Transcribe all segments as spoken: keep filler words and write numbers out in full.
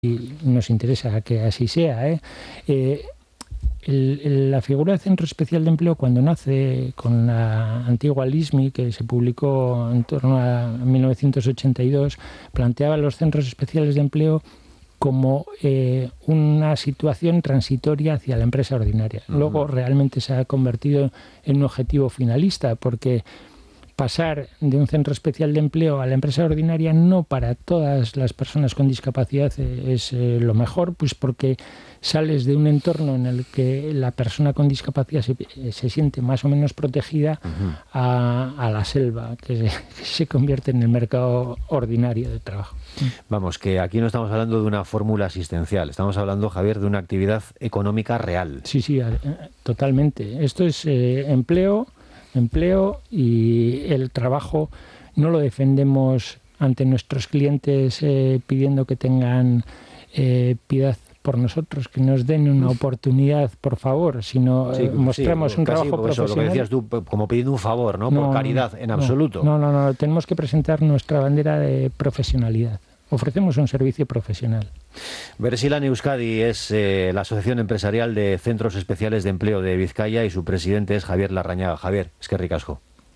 y nos interesa que así sea, ¿eh? Eh, el, el, la figura de Centro Especial de Empleo, cuando nace con la antigua L I S M I, que se publicó en torno a mil novecientos ochenta y dos, planteaba los centros especiales de empleo como eh, una situación transitoria hacia la empresa ordinaria. Uh-huh. Luego realmente se ha convertido en un objetivo finalista, porque pasar de un centro especial de empleo a la empresa ordinaria no para todas las personas con discapacidad es eh, lo mejor, pues porque sales de un entorno en el que la persona con discapacidad se, se siente más o menos protegida uh-huh. a, a la selva, que se, que se convierte en el mercado ordinario de trabajo. Vamos, que aquí no estamos hablando de una fórmula asistencial, estamos hablando, Javier, de una actividad económica real. Sí, sí, totalmente. Esto es eh, empleo, empleo y el trabajo no lo defendemos ante nuestros clientes eh, pidiendo que tengan eh, piedad por nosotros, que nos den una oportunidad, por favor, sino sí, mostramos sí, un trabajo eso, profesional. Lo que decías tú, como pidiendo un favor, ¿no? no por caridad, en no, absoluto. No, no, no, tenemos que presentar nuestra bandera de profesionalidad. Ofrecemos un servicio profesional. Beresilan Euskadi es eh, la Asociación Empresarial de Centros Especiales de Empleo de Vizcaya y su presidente es Javier Larrañaga. Javier, eskerrik asko.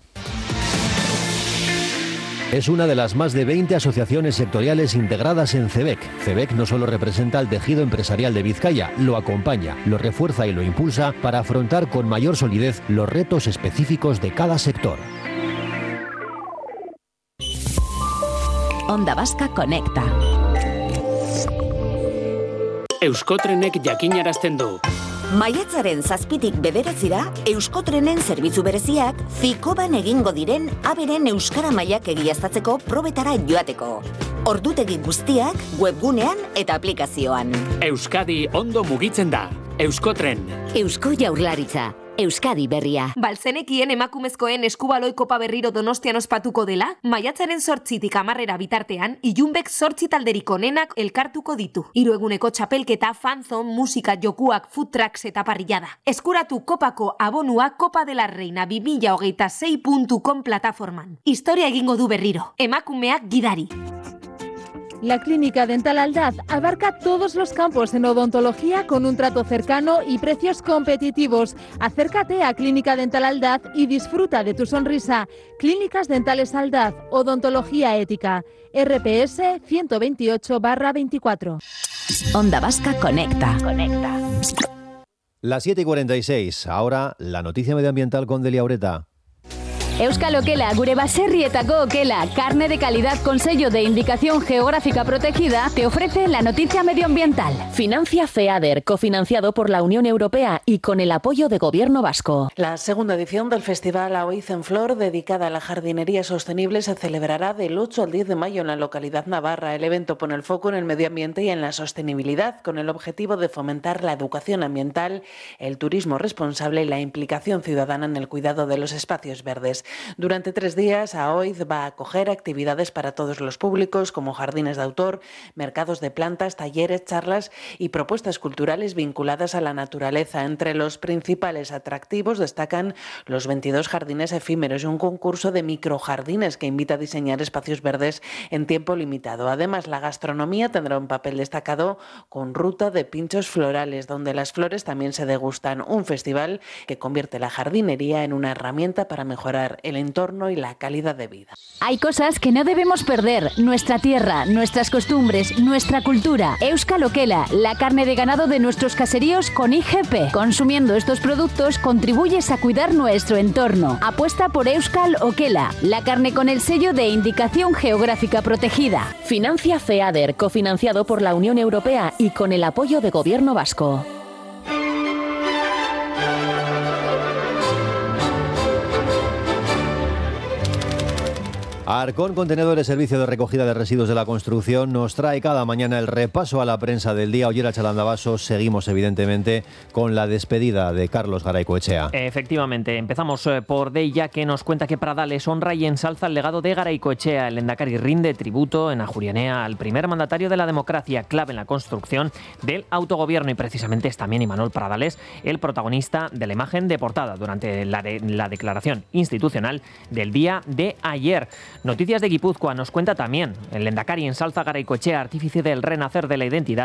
Es una de las más de veinte asociaciones sectoriales integradas en CEBEC. CEBEC no solo representa al tejido empresarial de Vizcaya, lo acompaña, lo refuerza y lo impulsa para afrontar con mayor solidez los retos específicos de cada sector. Onda Vasca Conecta. Euskotrenek jakinarazten du. Maiatzaren zazpitik bederatzira, Euskotrenen zerbitzu bereziak Fikoban egingo diren aberen euskara mailak egiaztatzeko probetara joateko. Ordutegi guztiak webgunean eta aplikazioan. Euskadi ondo mugitzen da. Euskotren. Eusko Jaurlaritza. Euskadi berria. Balzenekien emakumezkoen eskubaloi kopa berriro Donostian ospatuko dela, maiatzaren zortzitik hamarrera bitartean, ilunbek zortzi talderik onenak elkartuko ditu. Hiru eguneko txapelketa, fanzon, musika, jokuak, food trucks eta parrillada. Eskuratu kopako abonua Kopa de la Reina bi mila hogeita sei puntu com plataforman. Historia egingo du berriro. Emakumeak gidari. La Clínica Dental Aldaz abarca todos los campos en odontología con un trato cercano y precios competitivos. Acércate a Clínica Dental Aldaz y disfruta de tu sonrisa. Clínicas Dentales Aldaz, odontología ética. R P S ciento veintiocho barra veinticuatro. Onda Vasca Conecta. Conecta. Las siete y cuarenta y seis. Ahora la noticia medioambiental con Delia Ureta. Euskal Okela, gure baserrietako okela, carne de calidad con sello de indicación geográfica protegida, te ofrece la noticia medioambiental. Financia FEADER, cofinanciado por la Unión Europea y con el apoyo de Gobierno Vasco. La segunda edición del Festival Aoiz en Flor, dedicada a la jardinería sostenible, se celebrará del ocho al diez de mayo en la localidad navarra. El evento pone el foco en el medio ambiente y en la sostenibilidad, con el objetivo de fomentar la educación ambiental, el turismo responsable y la implicación ciudadana en el cuidado de los espacios verdes. Durante tres días, Aoiz va a acoger actividades para todos los públicos, como jardines de autor, mercados de plantas, talleres, charlas y propuestas culturales vinculadas a la naturaleza. Entre los principales atractivos destacan los veintidós jardines efímeros y un concurso de microjardines que invita a diseñar espacios verdes en tiempo limitado. Además, la gastronomía tendrá un papel destacado con ruta de pinchos florales, donde las flores también se degustan. Un festival que convierte la jardinería en una herramienta para mejorar el entorno y la calidad de vida. Hay cosas que no debemos perder: nuestra tierra, nuestras costumbres, nuestra cultura. Euskal Okela, la carne de ganado de nuestros caseríos con I G P. Consumiendo estos productos contribuyes a cuidar nuestro entorno. Apuesta por Euskal Okela, la carne con el sello de indicación geográfica protegida. Financia FEADER, cofinanciado por la Unión Europea y con el apoyo de Gobierno Vasco. Arcón Contenedores, servicio de recogida de residuos de la construcción, nos trae cada mañana el repaso a la prensa del día. Oyer Chalandabasos, seguimos evidentemente con la despedida de Carlos Garaycoechea. Efectivamente, empezamos por Deia, que nos cuenta que Pradales honra y ensalza el legado de Garaycoechea. El lehendakari rinde tributo en Ajurianea al primer mandatario de la democracia, clave en la construcción del autogobierno, y precisamente es también Imanol Pradales el protagonista de la imagen de portada durante la, de, la declaración institucional del día de ayer. Noticias de Guipúzcoa nos cuenta también el lehendakari ensalza Garaycoechea, artífice del renacer de la identidad